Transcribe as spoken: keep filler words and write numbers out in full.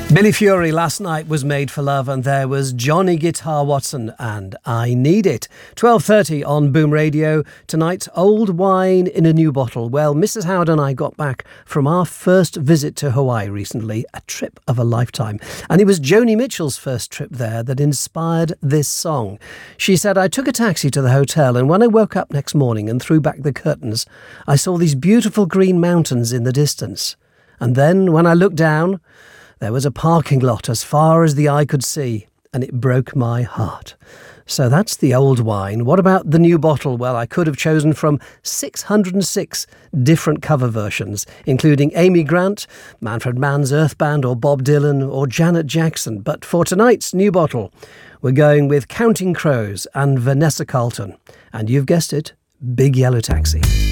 Billy Fury last night was Made for Love, and there was Johnny Guitar Watson and I Need It. twelve thirty on Boom Radio. Tonight, old wine in a new bottle. Well, Missus Howard and I got back from our first visit to Hawaii recently, a trip of a lifetime. And it was Joni Mitchell's first trip there that inspired this song. She said, I took a taxi to the hotel, and when I woke up next morning and threw back the curtains, I saw these beautiful green mountains in the distance. And then when I looked down, there was a parking lot as far as the eye could see, and it broke my heart. So that's the old wine. What about the new bottle? Well, I could have chosen from six hundred six different cover versions, including Amy Grant, Manfred Mann's Earth Band, or Bob Dylan, or Janet Jackson. But for tonight's new bottle, we're going with Counting Crows and Vanessa Carlton. And you've guessed it, Big Yellow Taxi.